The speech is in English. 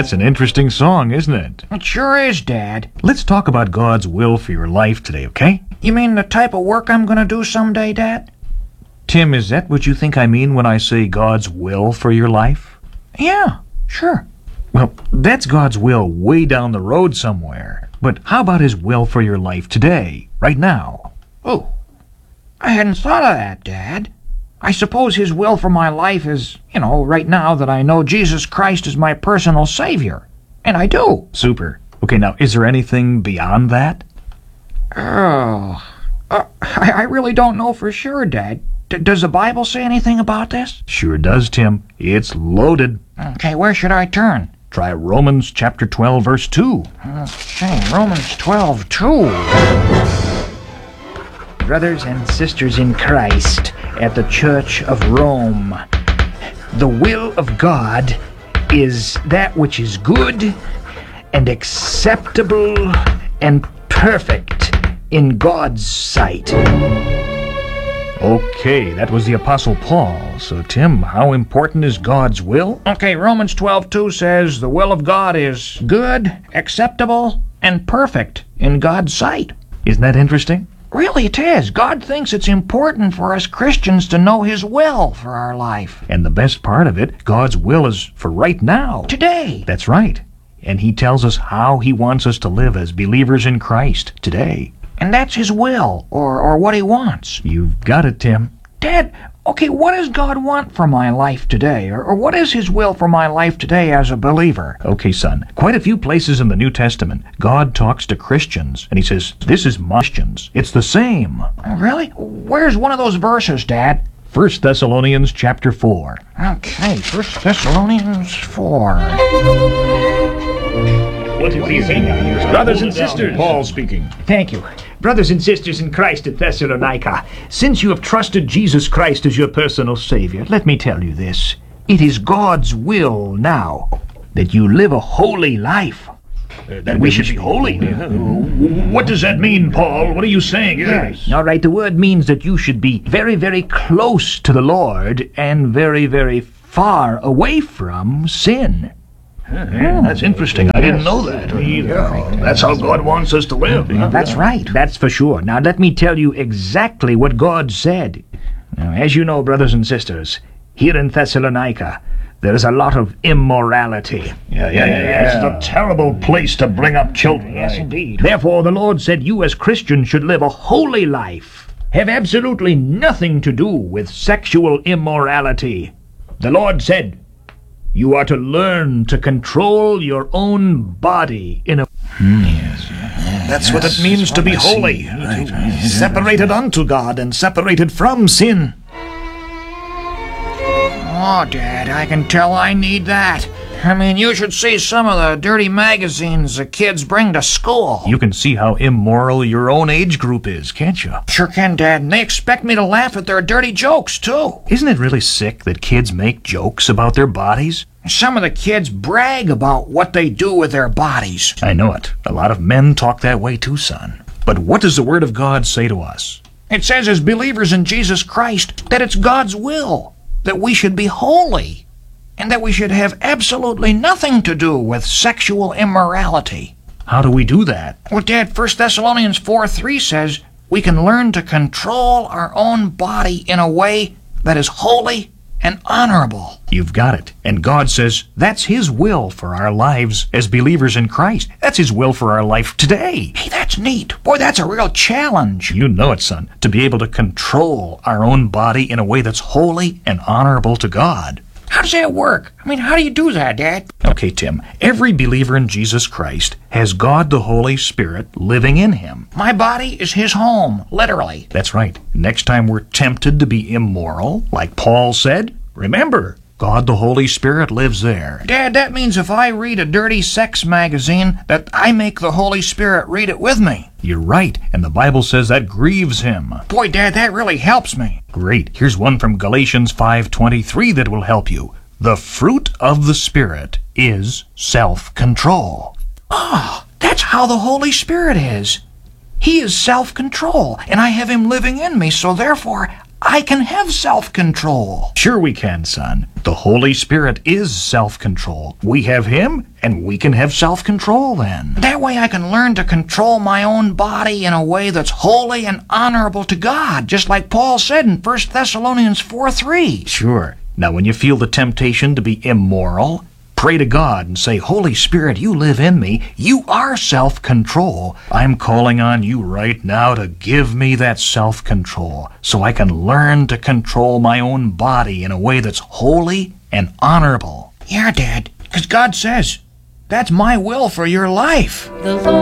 That's an interesting song, isn't it? It sure is, Dad. Let's talk about God's will for your life today, okay? You mean the type of work I'm gonna do someday, Dad? Tim, is that what you think I mean when I say God's will for your life? Yeah, sure. Well, that's God's will way down the road somewhere. But how about His will for your life today, right now? Oh, I hadn't thought of that, Dad. I suppose His will for my life is, right now that I know Jesus Christ is my personal Savior. And I do. Super. Okay, now, is there anything beyond that? I really don't know for sure, Dad. Does the Bible say anything about this? Sure does, Tim. It's loaded. Okay, where should I turn? Try Romans chapter 12, verse 2. Okay, Romans 12:2. Brothers and sisters in Christ at the Church of Rome, the will of God is that which is good and acceptable and perfect in God's sight. Okay, that was the Apostle Paul. So, Tim, how important is God's will? Okay, Romans 12:2 says the will of God is good, acceptable, and perfect in God's sight. Isn't that interesting? Really, it is. God thinks it's important for us Christians to know His will for our life. And the best part of it, God's will is for right now. Today. That's right. And He tells us how He wants us to live as believers in Christ today. And that's His will, or what He wants. You've got it, Tim. Dad, okay, what does God want for my life today? Or what is His will for my life today as a believer? Okay, son. Quite a few places in the New Testament, God talks to Christians, and He says, this is my Christians. It's the same. Oh, really? Where's one of those verses, Dad? 1 Thessalonians chapter 4. Okay, 1 Thessalonians 4. What is he saying? Brothers and sisters. Paul speaking. Thank you. Brothers and sisters in Christ at Thessalonica, since you have trusted Jesus Christ as your personal Savior, let me tell you this. It is God's will now that you live a holy life. That we should be holy. What does that mean, Paul? What are you saying? Yes. All right, the word means that you should be very, very close to the Lord and very, very far away from sin. That's interesting. I didn't know that. That's how God wants us to live. That's right. That's for sure. Now, let me tell you exactly what God said. Now, as you know, brothers and sisters, here in Thessalonica, there is a lot of immorality. Yeah. It's a terrible place to bring up children. Yes, indeed. Therefore, the Lord said you as Christians should live a holy life. Have absolutely nothing to do with sexual immorality. The Lord said, you are to learn to control your own body in a... That's what it means to be holy. Separated unto God and separated from sin. Oh, Dad, I can tell I need that. I mean, you should see some of the dirty magazines the kids bring to school. You can see how immoral your own age group is, can't you? Sure can, Dad, and they expect me to laugh at their dirty jokes, too. Isn't it really sick that kids make jokes about their bodies? Some of the kids brag about what they do with their bodies. I know it. A lot of men talk that way too, son. But what does the Word of God say to us? It says as believers in Jesus Christ that it's God's will that we should be holy and that we should have absolutely nothing to do with sexual immorality. How do we do that? Well, Dad, 1 Thessalonians 4:3 says we can learn to control our own body in a way that is holy and honorable. You've got it. And God says that's His will for our lives as believers in Christ. That's His will for our life today. Hey, that's neat. Boy, that's a real challenge. You know it, son. To be able to control our own body in a way that's holy and honorable to God. How does that work? I mean, how do you do that, Dad? Okay, Tim. Every believer in Jesus Christ has God the Holy Spirit living in him. My body is His home, literally. That's right. Next time we're tempted to be immoral, like Paul said, remember, God the Holy Spirit lives there. Dad, that means if I read a dirty sex magazine, that I make the Holy Spirit read it with me. You're right, and the Bible says that grieves Him. Boy, Dad, that really helps me. Great. Here's one from Galatians 5:23 that will help you. The fruit of the Spirit is self-control. Oh, that's how the Holy Spirit is. He is self-control, and I have Him living in me, so therefore I can have self-control. Sure we can, son. The Holy Spirit is self-control. We have Him, and we can have self-control then. That way I can learn to control my own body in a way that's holy and honorable to God, just like Paul said in 1 Thessalonians 4:3. Sure. Now when you feel the temptation to be immoral, pray to God and say, Holy Spirit, you live in me. You are self-control. I'm calling on you right now to give me that self-control so I can learn to control my own body in a way that's holy and honorable. Yeah, Dad, because God says, that's my will for your life. The Lord